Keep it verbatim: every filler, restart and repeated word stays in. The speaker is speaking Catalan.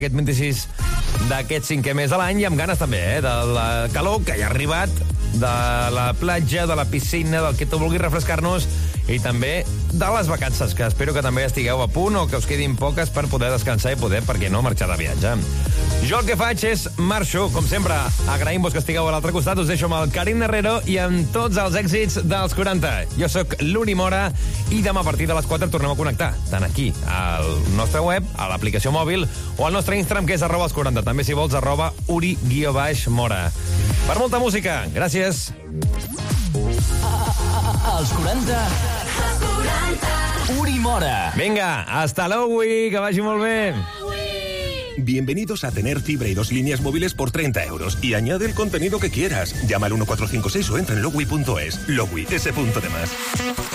Aquest vint-i-sis d'aquest cinquè mes de l'any i amb ganes també, eh, de la calor que ja ha arribat, de la platja, de la piscina, del que tu vulguis refrescar-nos i també de les vacances, que espero que també estigueu a punt o que us quedin poques per poder descansar i poder, per què no, marxar de viatge. Jo el que faig és marxo, com sempre, agraïm-vos que estigueu a l'altre costat, us deixo amb el Karim Herrero i amb tots els èxits dels quaranta. Jo sóc l'Uri Mora i demà a partir de les quatre tornem a connectar, tant aquí, al nostre web, a l'aplicació mòbil o al nostre Instagram, que és arroba els quaranta. També, si vols, arroba uri guió baix mora. Per molta música, gràcies. Els quaranta. Uri Mora. Vinga, hasta luego, que vagi molt bé. Bienvenidos a tener fibra y dos líneas móviles por treinta euros y añade el contenido que quieras. Llama al uno cuatro cinco seis o entra en logui punto es. Logui, ese punto de más.